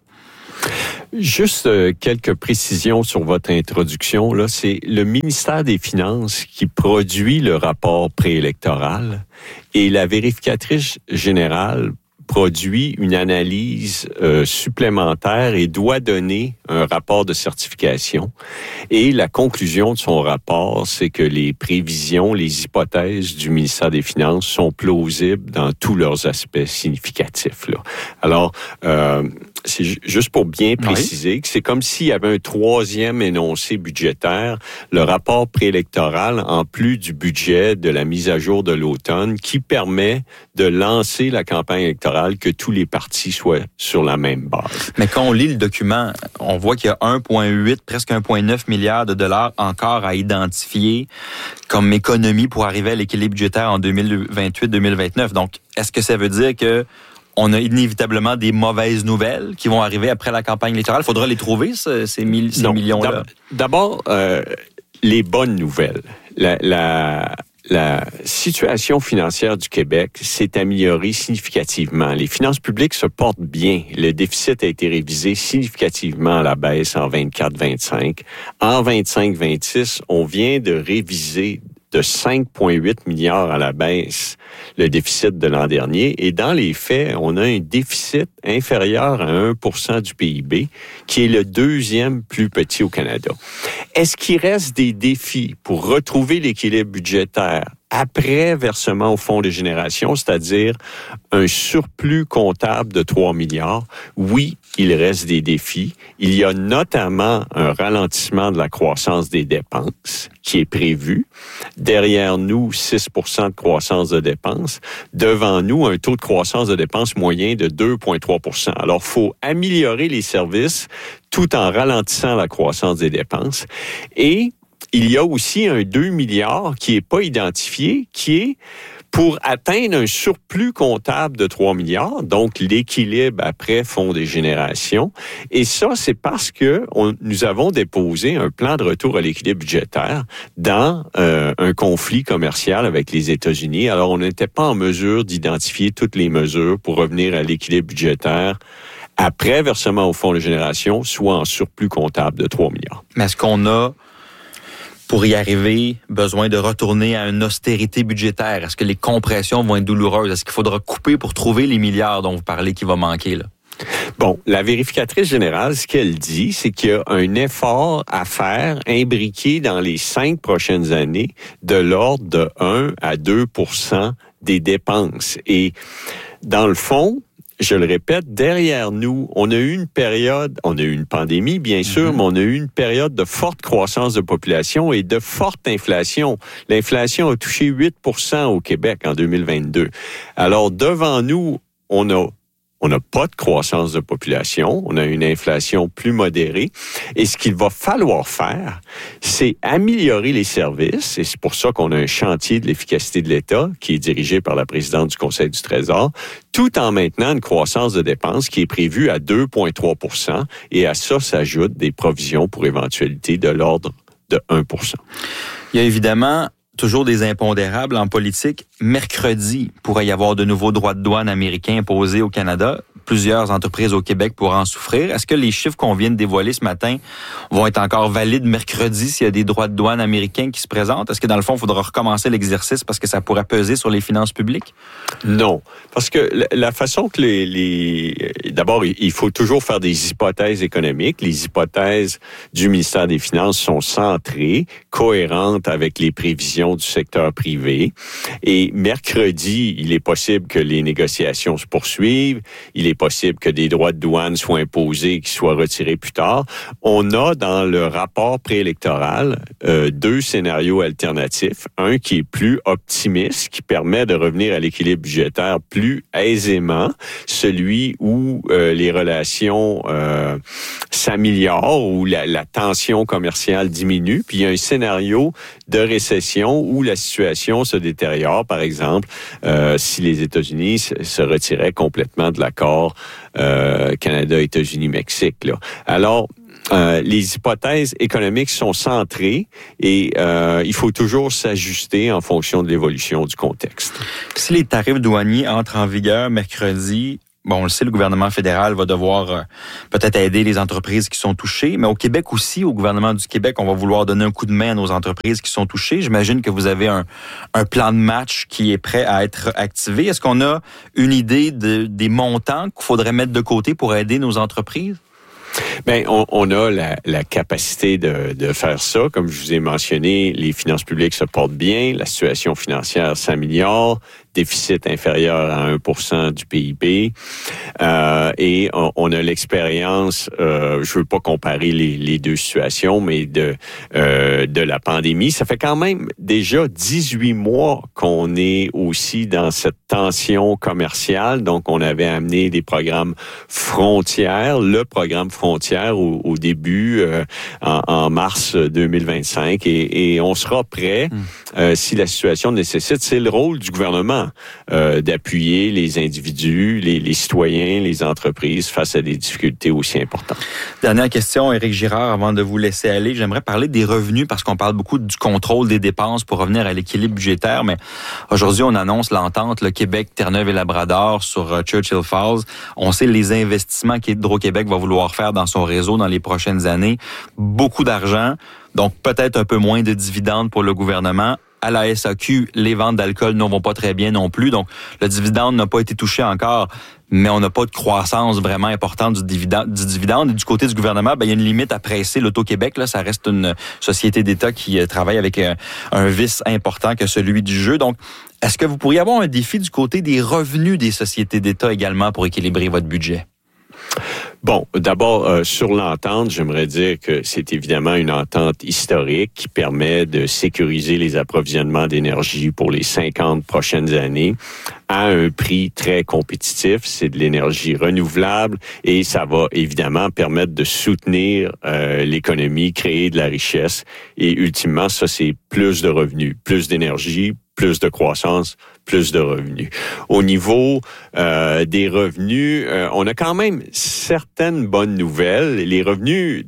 Juste quelques précisions sur votre introduction. Là, c'est le ministère des Finances qui produit le rapport préélectoral et la vérificatrice générale produit une analyse supplémentaire et doit donner un rapport de certification. Et la conclusion de son rapport, c'est que les prévisions, les hypothèses du ministère des Finances sont plausibles dans tous leurs aspects significatifs. Là. Alors, c'est juste pour bien préciser que c'est comme s'il y avait un troisième énoncé budgétaire, le rapport préélectoral, en plus du budget de la mise à jour de l'automne, qui permet de lancer la campagne électorale, que tous les partis soient sur la même base. Mais quand on lit le document, on voit qu'il y a 1,8, presque 1,9 milliard de dollars encore à identifier comme économie pour arriver à l'équilibre budgétaire en 2028-2029. Donc, est-ce que ça veut dire que on a inévitablement des mauvaises nouvelles qui vont arriver après la campagne électorale? Il faudra les trouver, ces millions-là. D'abord, les bonnes nouvelles. La situation financière du Québec s'est améliorée significativement. Les finances publiques se portent bien. Le déficit a été révisé significativement à la baisse en 24-25. En 25-26, on vient de réviser de 5,8 milliards à la baisse le déficit de l'an dernier. Et dans les faits, on a un déficit inférieur à 1% du PIB, qui est le deuxième plus petit au Canada. Est-ce qu'il reste des défis pour retrouver l'équilibre budgétaire après versement au fonds de génération, c'est-à-dire un surplus comptable de 3 milliards? Oui, il reste des défis. Il y a notamment un ralentissement de la croissance des dépenses qui est prévu. Derrière nous, 6% de croissance de dépenses. Devant nous, un taux de croissance de dépenses moyen de 2,3%. Alors, il faut améliorer les services tout en ralentissant la croissance des dépenses. Et il y a aussi un 2 milliards qui n'est pas identifié, qui est pour atteindre un surplus comptable de 3 milliards, donc l'équilibre après fonds des générations. Et ça, c'est parce que nous avons déposé un plan de retour à l'équilibre budgétaire dans un conflit commercial avec les États-Unis. Alors, on n'était pas en mesure d'identifier toutes les mesures pour revenir à l'équilibre budgétaire après versement au fonds de génération, soit en surplus comptable de 3 milliards. Mais est-ce qu'on a, pour y arriver, besoin de retourner à une austérité budgétaire? Est-ce que les compressions vont être douloureuses? Est-ce qu'il faudra couper pour trouver les milliards dont vous parlez qui va manquer, là? Bon, la vérificatrice générale, ce qu'elle dit, c'est qu'il y a un effort à faire imbriqué dans les 5 prochaines années de l'ordre de 1 à 2% des dépenses. Et dans le fond, je le répète, derrière nous, on a eu une pandémie, bien sûr, mais on a eu une période de forte croissance de population et de forte inflation. L'inflation a touché 8% au Québec en 2022. Alors, devant nous, on n'a pas de croissance de population, on a une inflation plus modérée. Et ce qu'il va falloir faire, c'est améliorer les services. Et c'est pour ça qu'on a un chantier de l'efficacité de l'État qui est dirigé par la présidente du Conseil du Trésor, tout en maintenant une croissance de dépenses qui est prévue à 2,3 %. Et à ça s'ajoutent des provisions pour éventualité de l'ordre de 1 %. Il y a évidemment toujours des impondérables en politique. Mercredi, il pourrait y avoir de nouveaux droits de douane américains imposés au Canada. Plusieurs entreprises au Québec pourraient en souffrir. Est-ce que les chiffres qu'on vient de dévoiler ce matin vont être encore valides mercredi s'il y a des droits de douane américains qui se présentent? Est-ce que dans le fond, il faudra recommencer l'exercice parce que ça pourrait peser sur les finances publiques? Non, parce que la façon que d'abord, il faut toujours faire des hypothèses économiques. Les hypothèses du ministère des Finances sont centrées, cohérentes avec les prévisions du secteur privé. Et mercredi, il est possible que les négociations se poursuivent. Il est possible que des droits de douane soient imposés et qu'ils soient retirés plus tard. On a dans le rapport préélectoral 2 scénarios alternatifs. Un qui est plus optimiste, qui permet de revenir à l'équilibre budgétaire plus aisément. Celui où les relations s'améliorent, où la tension commerciale diminue. Puis il y a un scénario de récession où la situation se détériore. Par exemple, si les États-Unis se retiraient complètement de l'accord Canada, États-Unis, Mexique. Là. Alors, les hypothèses économiques sont centrées et il faut toujours s'ajuster en fonction de l'évolution du contexte. Si les tarifs douaniers entrent en vigueur mercredi, bon, on le sait, le gouvernement fédéral va devoir peut-être aider les entreprises qui sont touchées, mais au Québec aussi, au gouvernement du Québec, on va vouloir donner un coup de main à nos entreprises qui sont touchées. J'imagine que vous avez un plan de match qui est prêt à être activé. Est-ce qu'on a une idée des montants qu'il faudrait mettre de côté pour aider nos entreprises? Bien, on a la capacité de faire ça. Comme je vous ai mentionné, les finances publiques se portent bien, la situation financière s'améliore, déficit inférieur à 1% du PIB. Et on a l'expérience, je veux pas comparer les deux situations, mais de la pandémie. Ça fait quand même déjà 18 mois qu'on est aussi dans cette tension commerciale. Donc, on avait amené des programmes frontières, le programme frontière au début, en mars 2025. Et on sera prêt si la situation nécessite. C'est le rôle du gouvernement d'appuyer les individus, les citoyens, les entreprises face à des difficultés aussi importantes. Dernière question, Éric Girard, avant de vous laisser aller. J'aimerais parler des revenus parce qu'on parle beaucoup du contrôle des dépenses pour revenir à l'équilibre budgétaire, mais aujourd'hui, on annonce l'entente, le Québec, Terre-Neuve et Labrador sur Churchill Falls. On sait les investissements qu'Hydro-Québec va vouloir faire dans son réseau dans les prochaines années. Beaucoup d'argent, donc peut-être un peu moins de dividendes pour le gouvernement. À la SAQ, les ventes d'alcool ne vont pas très bien non plus. Donc, le dividende n'a pas été touché encore, mais on n'a pas de croissance vraiment importante du dividende. Et du côté du gouvernement, il y a une limite à presser. L'Auto-Québec, là, ça reste une société d'État qui travaille avec un vice important que celui du jeu. Donc, est-ce que vous pourriez avoir un défi du côté des revenus des sociétés d'État également pour équilibrer votre budget? Bon, d'abord, sur l'entente, j'aimerais dire que c'est évidemment une entente historique qui permet de sécuriser les approvisionnements d'énergie pour les 50 prochaines années à un prix très compétitif. C'est de l'énergie renouvelable et ça va évidemment permettre de soutenir l'économie, créer de la richesse et ultimement, ça, c'est plus de revenus, plus d'énergie, plus de croissance, plus de revenus. Au niveau des revenus, on a quand même certaines bonnes nouvelles. Les revenus,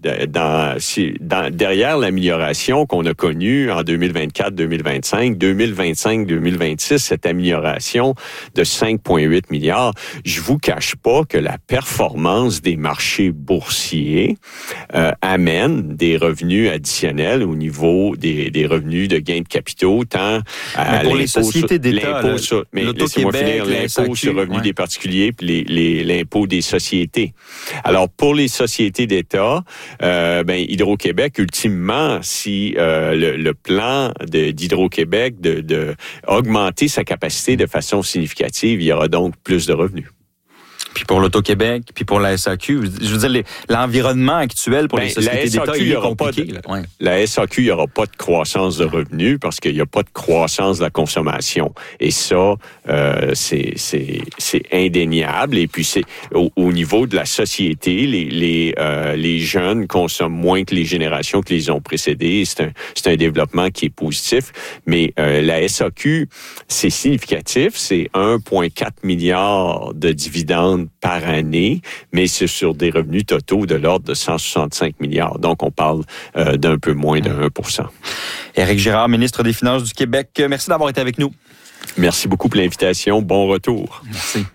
derrière l'amélioration qu'on a connue en 2024-2025, 2025-2026, cette amélioration de 5,8 milliards, je vous cache pas que la performance des marchés boursiers amène des revenus additionnels au niveau des revenus de gains de capitaux, tant à pour les sociétés d'État, l'impôt sur, mais laissez-moi finir, l'impôt sur le revenu des particuliers puis l'impôt des sociétés. Alors, pour les sociétés d'État, Hydro-Québec, ultimement, si le plan d'Hydro-Québec de augmenter sa capacité de façon significative, il y aura donc plus de revenus. Puis pour l'Auto-Québec, puis pour la SAQ, je veux dire, l'environnement actuel pour les sociétés d'État, il est compliqué. La SAQ, il n'y aura pas de croissance de revenus parce qu'il n'y a pas de croissance de la consommation. Et ça, c'est indéniable. Et puis, c'est au niveau de la société, les jeunes consomment moins que les générations qui les ont précédées. C'est un développement qui est positif. Mais la SAQ, c'est significatif. C'est 1,4 milliard de dividendes par année, mais c'est sur des revenus totaux de l'ordre de 165 milliards. Donc, on parle d'un peu moins de 1%. Éric Girard, ministre des Finances du Québec, merci d'avoir été avec nous. Merci beaucoup pour l'invitation. Bon retour. Merci.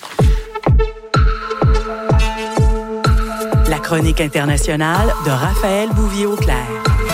La chronique internationale de Raphaël Bouvier-Auclair.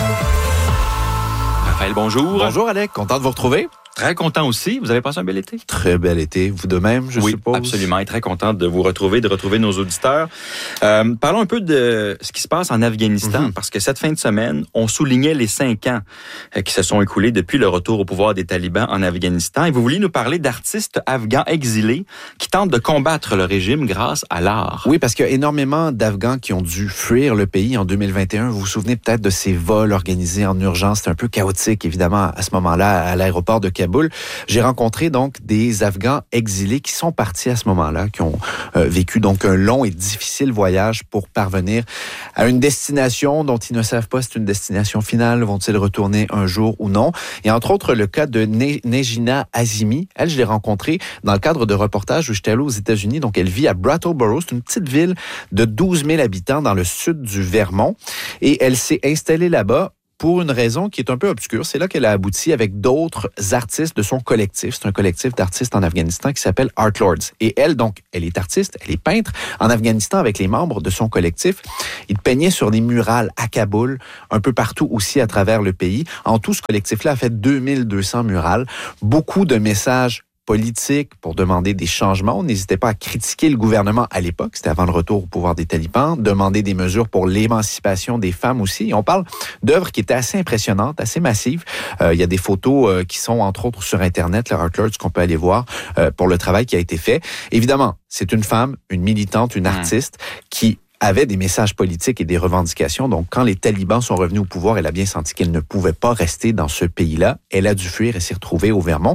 Raphaël, bonjour. Bonjour, Alec. Content de vous retrouver. Très content aussi. Vous avez passé un bel été? Très bel été. Vous de même, je suppose? Oui, absolument. Et très content de vous retrouver, de retrouver nos auditeurs. Parlons un peu de ce qui se passe en Afghanistan, parce que cette fin de semaine, on soulignait les 5 ans qui se sont écoulés depuis le retour au pouvoir des talibans en Afghanistan. Et vous vouliez nous parler d'artistes afghans exilés qui tentent de combattre le régime grâce à l'art. Oui, parce qu'il y a énormément d'Afghans qui ont dû fuir le pays en 2021. Vous vous souvenez peut-être de ces vols organisés en urgence. C'était un peu chaotique, évidemment, à ce moment-là, à l'aéroport de Kaboul. J'ai rencontré donc des Afghans exilés qui sont partis à ce moment-là, qui ont vécu donc un long et difficile voyage pour parvenir à une destination dont ils ne savent pas si c'est une destination finale, vont-ils retourner un jour ou non. Et entre autres, le cas de Nejina Azimi. Elle, je l'ai rencontrée dans le cadre de reportages où j'étais allé aux États-Unis. Donc, elle vit à Brattleboro. C'est une petite ville de 12 000 habitants dans le sud du Vermont. Et elle s'est installée là-bas pour une raison qui est un peu obscure. C'est là qu'elle a abouti avec d'autres artistes de son collectif. C'est un collectif d'artistes en Afghanistan qui s'appelle Art Lords. Et elle, donc, elle est artiste, elle est peintre en Afghanistan avec les membres de son collectif. Ils peignaient sur des murales à Kaboul, un peu partout aussi à travers le pays. En tout, ce collectif-là a fait 2200 murales. Beaucoup de messages politique pour demander des changements. On n'hésitait pas à critiquer le gouvernement à l'époque, c'était avant le retour au pouvoir des talibans, demander des mesures pour l'émancipation des femmes aussi. Et on parle d'œuvres qui étaient assez impressionnantes, assez massives. Il y a des photos qui sont entre autres sur Internet, le Art Lords, qu'on peut aller voir pour le travail qui a été fait. Évidemment, c'est une femme, une militante, une artiste qui avait des messages politiques et des revendications. Donc, quand les talibans sont revenus au pouvoir, elle a bien senti qu'elle ne pouvait pas rester dans ce pays-là. Elle a dû fuir et s'est retrouvée au Vermont.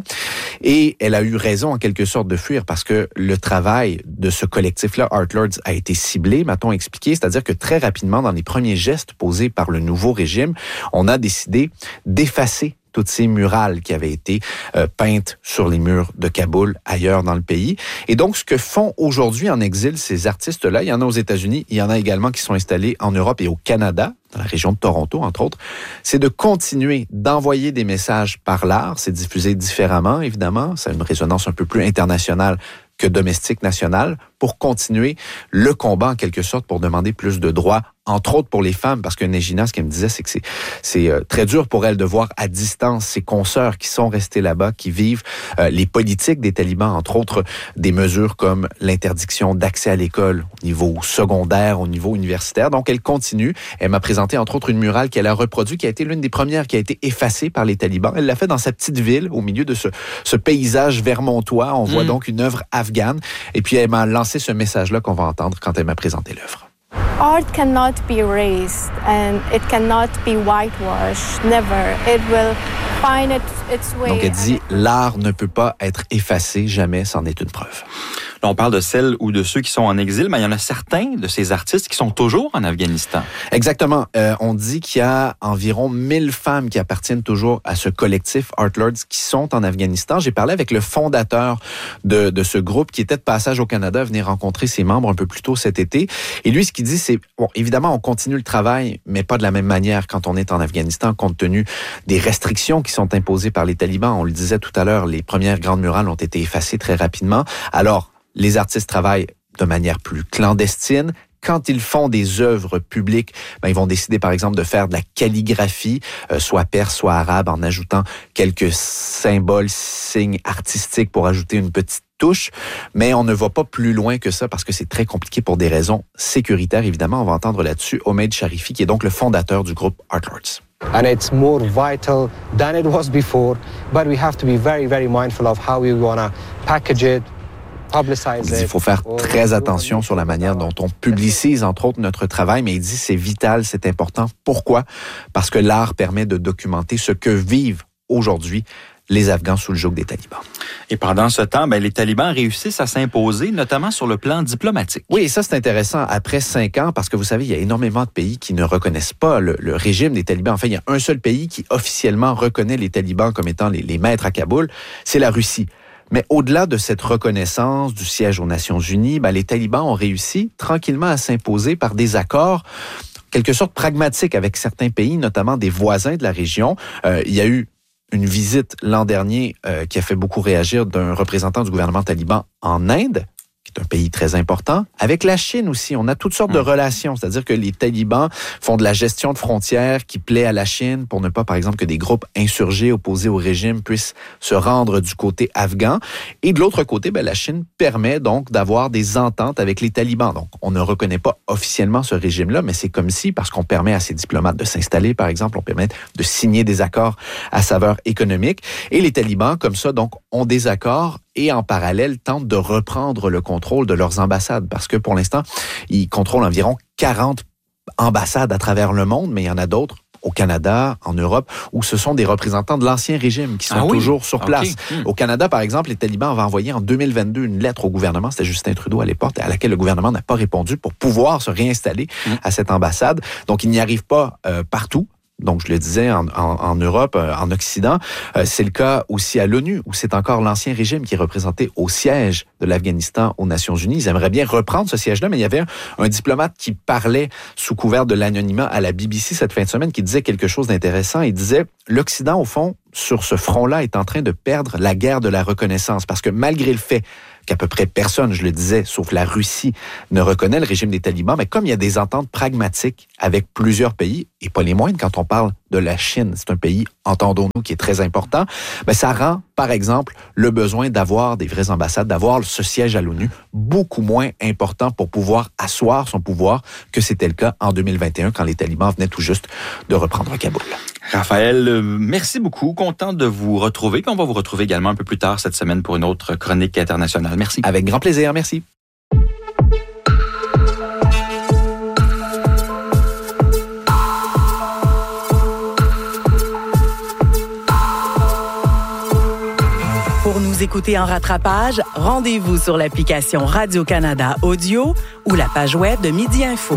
Et elle a eu raison, en quelque sorte, de fuir parce que le travail de ce collectif-là, Art Lords, a été ciblé, m'a-t-on expliqué. C'est-à-dire que très rapidement, dans les premiers gestes posés par le nouveau régime, on a décidé d'effacer toutes ces murales qui avaient été peintes sur les murs de Kaboul, ailleurs dans le pays. Et donc, ce que font aujourd'hui en exil ces artistes-là, il y en a aux États-Unis, il y en a également qui sont installés en Europe et au Canada, dans la région de Toronto, entre autres, c'est de continuer d'envoyer des messages par l'art. C'est diffusé différemment, évidemment. Ça a une résonance un peu plus internationale que domestique nationale, pour continuer le combat, en quelque sorte, pour demander plus de droits, entre autres pour les femmes, parce que Nejina, ce qu'elle me disait, c'est que c'est très dur pour elle de voir à distance ses consoeurs qui sont restés là-bas, qui vivent les politiques des talibans, entre autres des mesures comme l'interdiction d'accès à l'école au niveau secondaire, au niveau universitaire. Donc, elle continue. Elle m'a présenté, entre autres, une murale qu'elle a reproduite, qui a été l'une des premières qui a été effacée par les talibans. Elle l'a fait dans sa petite ville, au milieu de ce paysage vermontois. On voit donc une œuvre afghane. Et puis, elle m'a lancé ce message-là qu'on va entendre quand elle m'a présenté l'œuvre. Art cannot be erased and it cannot be whitewashed. Never. It will find its way. Donc, elle dit, l'art ne peut pas être effacé, jamais, c'en est une preuve. Là, on parle de celles ou de ceux qui sont en exil, mais il y en a certains de ces artistes qui sont toujours en Afghanistan. Exactement. On dit qu'il y a environ 1000 femmes qui appartiennent toujours à ce collectif Art Lords qui sont en Afghanistan. J'ai parlé avec le fondateur de ce groupe qui était de passage au Canada, venir rencontrer ses membres un peu plus tôt cet été. Et lui, ce qu'il dit, c'est, bon, évidemment, on continue le travail, mais pas de la même manière quand on est en Afghanistan, compte tenu des restrictions qui sont imposées par les talibans. On le disait tout à l'heure, les premières grandes murales ont été effacées très rapidement. Alors, les artistes travaillent de manière plus clandestine, Quand ils font des œuvres publiques, ils vont décider, par exemple, de faire de la calligraphie, soit perse, soit arabe, en ajoutant quelques symboles, signes artistiques pour ajouter une petite touche. Mais on ne va pas plus loin que ça parce que c'est très compliqué pour des raisons sécuritaires. Évidemment, on va entendre là-dessus Omeid Sharifi, qui est donc le fondateur du groupe Art Lords. And it's more vital than it was before, but we have to be very, very mindful of how we want to package it. Il faut faire très attention sur la manière dont on publicise, entre autres, notre travail, mais il dit c'est vital, c'est important. Pourquoi? Parce que l'art permet de documenter ce que vivent aujourd'hui les Afghans sous le joug des talibans. Et pendant ce temps, les talibans réussissent à s'imposer, notamment sur le plan diplomatique. Oui, et ça, c'est intéressant. Après 5 ans, parce que vous savez, il y a énormément de pays qui ne reconnaissent pas le régime des talibans. Enfin, il y a un seul pays qui officiellement reconnaît les talibans comme étant les maîtres à Kaboul, c'est la Russie. Mais au-delà de cette reconnaissance du siège aux Nations Unies, les talibans ont réussi tranquillement à s'imposer par des accords quelque sorte pragmatiques avec certains pays, notamment des voisins de la région. Il y a eu une visite l'an dernier qui a fait beaucoup réagir d'un représentant du gouvernement taliban en Inde, qui est un pays très important. Avec la Chine aussi, on a toutes sortes de relations. C'est-à-dire que les talibans font de la gestion de frontières qui plaît à la Chine pour ne pas, par exemple, que des groupes insurgés opposés au régime puissent se rendre du côté afghan. Et de l'autre côté, la Chine permet donc d'avoir des ententes avec les talibans. Donc, on ne reconnaît pas officiellement ce régime-là, mais c'est comme si, parce qu'on permet à ces diplomates de s'installer, par exemple, on permet de signer des accords à saveur économique. Et les talibans, comme ça, donc, ont des accords et en parallèle tentent de reprendre le contrôle de leurs ambassades parce que pour l'instant, ils contrôlent environ 40 ambassades à travers le monde, mais il y en a d'autres au Canada, en Europe, où ce sont des représentants de l'ancien régime qui sont toujours sur place. Au Canada, par exemple, les talibans avaient envoyé en 2022 une lettre au gouvernement, c'était Justin Trudeau à l'époque, à laquelle le gouvernement n'a pas répondu pour pouvoir se réinstaller à cette ambassade. Donc, ils n'y arrivent pas partout. Donc, je le disais, en Europe, en Occident. C'est le cas aussi à l'ONU, où c'est encore l'ancien régime qui est représenté au siège de l'Afghanistan aux Nations Unies. Ils aimeraient bien reprendre ce siège-là, mais il y avait un diplomate qui parlait sous couvert de l'anonymat à la BBC cette fin de semaine, qui disait quelque chose d'intéressant. Il disait, l'Occident, au fond, sur ce front-là, est en train de perdre la guerre de la reconnaissance. Parce que malgré le fait qu'à peu près personne, je le disais, sauf la Russie, ne reconnaît le régime des talibans, mais comme il y a des ententes pragmatiques avec plusieurs pays, et pas les moindres quand on parle de la Chine, c'est un pays, entendons-nous, qui est très important, ça rend, par exemple, le besoin d'avoir des vraies ambassades, d'avoir ce siège à l'ONU beaucoup moins important pour pouvoir asseoir son pouvoir que c'était le cas en 2021 quand les talibans venaient tout juste de reprendre Kaboul. Raphaël, merci beaucoup. Content de vous retrouver. Puis on va vous retrouver également un peu plus tard cette semaine pour une autre chronique internationale. Merci. Avec grand plaisir. Merci. Pour nous écouter en rattrapage, rendez-vous sur l'application Radio-Canada Audio ou la page web de Midi Info.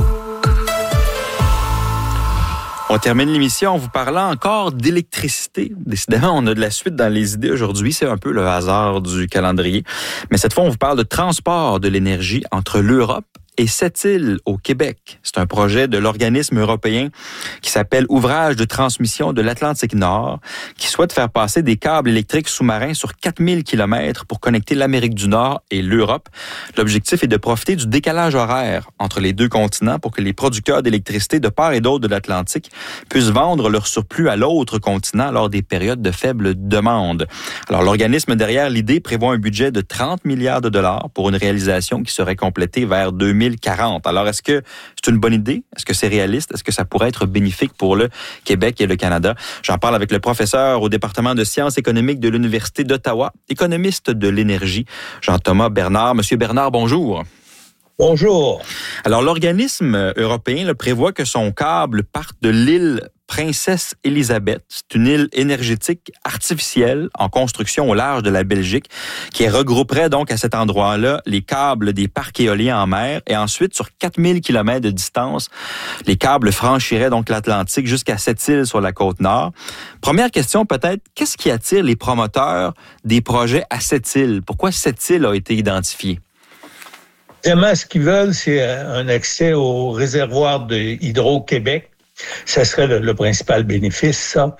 On termine l'émission en vous parlant encore d'électricité. Décidément, on a de la suite dans les idées aujourd'hui. C'est un peu le hasard du calendrier. Mais cette fois, on vous parle de transport de l'énergie entre l'Europe et Sept-Îles au Québec. C'est un projet de l'organisme européen qui s'appelle Ouvrage de transmission de l'Atlantique Nord, qui souhaite faire passer des câbles électriques sous-marins sur 4000 km pour connecter l'Amérique du Nord et l'Europe. L'objectif est de profiter du décalage horaire entre les deux continents pour que les producteurs d'électricité de part et d'autre de l'Atlantique puissent vendre leur surplus à l'autre continent lors des périodes de faible demande. Alors, l'organisme derrière l'idée prévoit un budget de 30 milliards de dollars pour une réalisation qui serait complétée vers 2040. Alors, est-ce que c'est une bonne idée? Est-ce que c'est réaliste? Est-ce que ça pourrait être bénéfique pour le Québec et le Canada? J'en parle avec le professeur au département de sciences économiques de l'Université d'Ottawa, économiste de l'énergie, Jean-Thomas Bernard. Monsieur Bernard, bonjour. Bonjour. Alors, l'organisme européen prévoit que son câble parte de l'île Princesse Élisabeth. C'est une île énergétique artificielle en construction au large de la Belgique qui regrouperait donc à cet endroit-là les câbles des parcs éoliens en mer et ensuite sur 4000 km de distance, les câbles franchiraient donc l'Atlantique jusqu'à Sept-Îles sur la côte nord. Première question peut-être, qu'est-ce qui attire les promoteurs des projets à Sept-Îles? Pourquoi Sept-Îles a été identifiée? Évidemment, ce qu'ils veulent, c'est un accès au réservoir de Hydro-Québec, Ça serait le principal bénéfice, ça.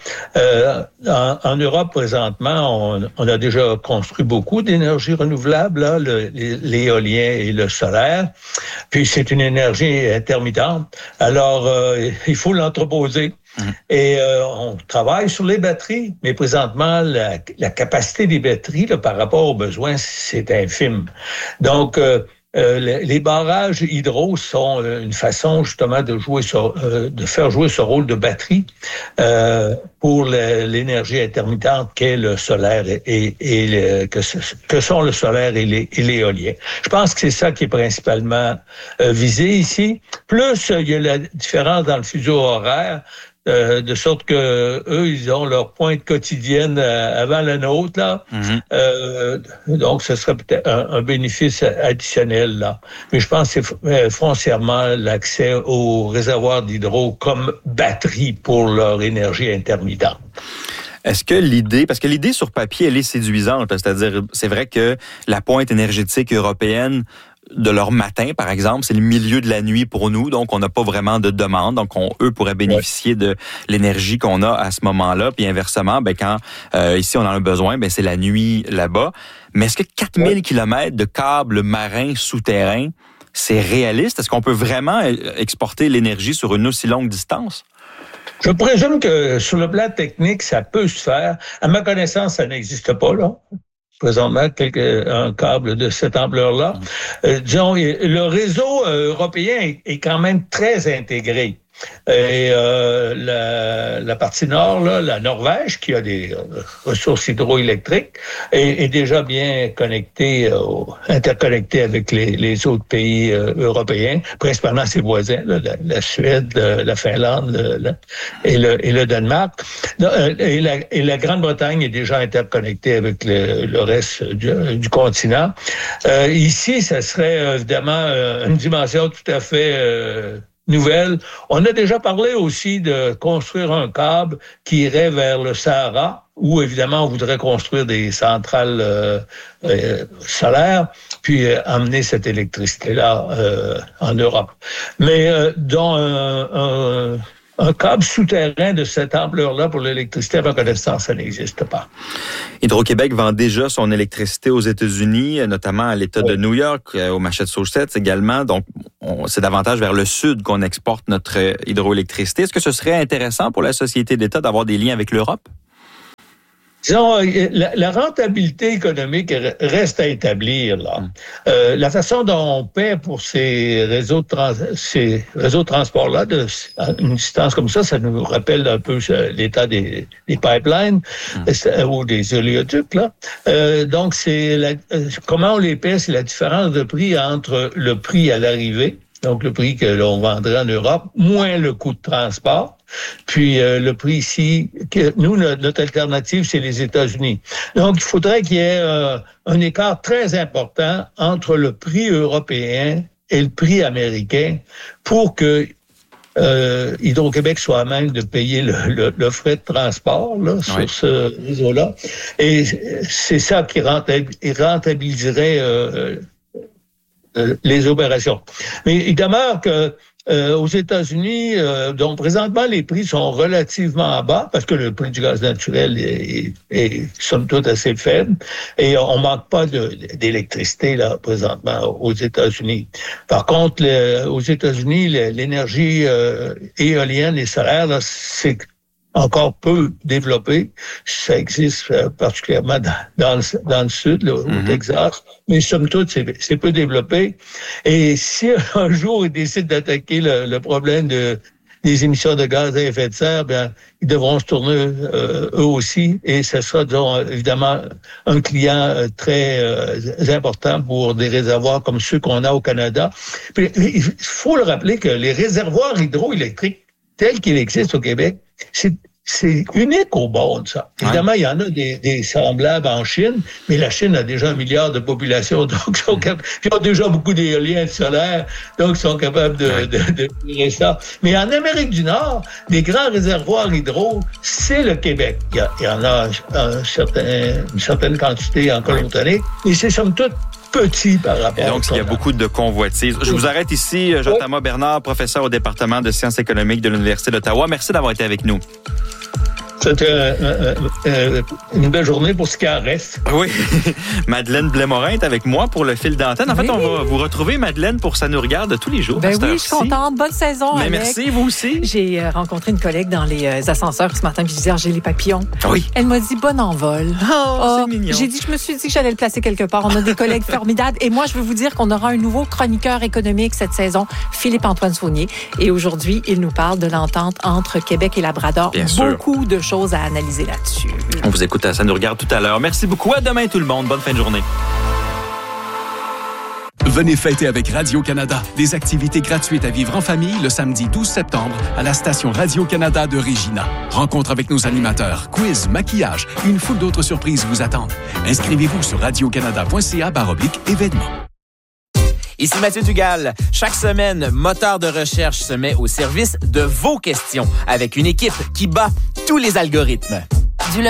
En Europe, présentement, on a déjà construit beaucoup d'énergie renouvelable, là, l'éolien et le solaire. Puis c'est une énergie intermittente. Alors, il faut l'entreposer. Et on travaille sur les batteries, mais présentement, la capacité des batteries là, par rapport aux besoins, c'est infime. Donc, les barrages hydro sont une façon justement de faire jouer ce rôle de batterie pour l'énergie intermittente qu'est le solaire que sont le solaire et l'éolien. Je pense que c'est ça qui est principalement visé ici. Plus il y a la différence dans le fuseau horaire. De sorte que eux, ils ont leur pointe quotidienne avant la nôtre, là. Donc, ce serait peut-être un bénéfice additionnel, là. Mais je pense que c'est foncièrement l'accès aux réservoirs d'hydro comme batterie pour leur énergie intermittente. Est-ce que parce que l'idée sur papier, elle est séduisante, c'est-à-dire, c'est vrai que la pointe énergétique européenne de leur matin, par exemple, c'est le milieu de la nuit pour nous, donc on n'a pas vraiment de demande, donc eux pourraient bénéficier de l'énergie qu'on a à ce moment-là, puis inversement, quand ici on en a besoin, c'est la nuit là-bas. Mais est-ce que 4000 kilomètres de câbles marins souterrains, c'est réaliste? Est-ce qu'on peut vraiment exporter l'énergie sur une aussi longue distance? Je présume que sur le plan technique, ça peut se faire. À ma connaissance, ça n'existe pas, là. Présentement, un câble de cette ampleur-là. Disons, le réseau européen est quand même très intégré. Et la partie nord, là, la Norvège, qui a des ressources hydroélectriques, est déjà bien interconnectée avec les autres pays européens, principalement ses voisins, là, la Suède, la Finlande et le Danemark. Et la Grande-Bretagne est déjà interconnectée avec le reste du continent. Ici, ça serait évidemment une dimension tout à fait nouvelle. On a déjà parlé aussi de construire un câble qui irait vers le Sahara, où évidemment on voudrait construire des centrales solaires, puis amener cette électricité-là en Europe. Mais dans un câble souterrain de cette ampleur-là pour l'électricité, à ma connaissance, ça n'existe pas. Hydro-Québec vend déjà son électricité aux États-Unis, notamment à l'État de New York, au Massachusetts également. Donc, c'est davantage vers le sud qu'on exporte notre hydroélectricité. Est-ce que ce serait intéressant pour la société d'État d'avoir des liens avec l'Europe? Disons, la rentabilité économique reste à établir, là. La façon dont on paie pour ces réseaux de transport-là, une distance comme ça nous rappelle un peu l'état des pipelines ou des oléoducs, là. Donc, comment on les paie, c'est la différence de prix entre le prix à l'arrivée, donc le prix que l'on vendrait en Europe, moins le coût de transport. Puis le prix ici, nous, notre alternative, c'est les États-Unis. Donc, il faudrait qu'il y ait un écart très important entre le prix européen et le prix américain pour que Hydro-Québec soit à même de payer le frais de transport là, sur ce réseau-là. Et c'est ça qui rentabiliserait les opérations. Mais il demeure que aux États-Unis, donc présentement, les prix sont relativement bas parce que le prix du gaz naturel est somme toute assez faible et on manque pas d'électricité là présentement aux États-Unis. Par contre, aux États-Unis, l'énergie éolienne et solaire, là, c'est encore peu développé. Ça existe particulièrement dans le sud, là, au Texas, mais somme toute, c'est peu développé. Et si un jour ils décident d'attaquer le problème des émissions de gaz à effet de serre, bien, ils devront se tourner eux aussi, et ce sera, disons, évidemment, un client très important pour des réservoirs comme ceux qu'on a au Canada. Puis, il faut le rappeler que les réservoirs hydroélectriques tels qu'ils existent au Québec, c'est unique au monde, ça. Évidemment, il y en a des semblables en Chine, mais la Chine a déjà 1 milliard de population, donc ils ont déjà beaucoup d'éoliens et de solaires, donc ils sont capables de faire ça. Mais en Amérique du Nord, les grands réservoirs hydro, c'est le Québec. Il y en a une certaine quantité en Colombie-Britannique, et c'est somme toute petit par rapport et donc, il y a beaucoup de convoitises. Je vous arrête ici, Jotama Bernard, professeur au département de sciences économiques de l'Université d'Ottawa. Merci d'avoir été avec nous. C'était une belle journée pour ce qui en reste. Oui. Madeleine Blais-Morin est avec moi pour le fil d'antenne. En fait, on va vous retrouver, Madeleine, pour Ça nous regarde tous les jours. Ben oui, je suis contente. Bonne saison, Mais Alex. merci, vous aussi. J'ai rencontré une collègue dans les ascenseurs ce matin, puis je disais, j'ai les papillons. Oui. Elle m'a dit, bon envol. C'est mignon. Je me suis dit que j'allais le placer quelque part. On a des collègues formidables. Et moi, je veux vous dire qu'on aura un nouveau chroniqueur économique cette saison, Philippe-Antoine Saunier. Et aujourd'hui, il nous parle de l'entente entre Québec et Labrador. Bien sûr. Beaucoup de choses à analyser là-dessus. On vous écoute à Ça nous regarde tout à l'heure. Merci beaucoup. À demain, tout le monde. Bonne fin de journée. Venez fêter avec Radio-Canada. Des activités gratuites à vivre en famille le samedi 12 septembre à la station Radio-Canada de Regina. Rencontre avec nos animateurs, quiz, maquillage et une foule d'autres surprises vous attendent. Inscrivez-vous sur radiocanada.ca/événements. Ici Mathieu Dugal. Chaque semaine, Moteur de recherche se met au service de vos questions avec une équipe qui bat tous les algorithmes.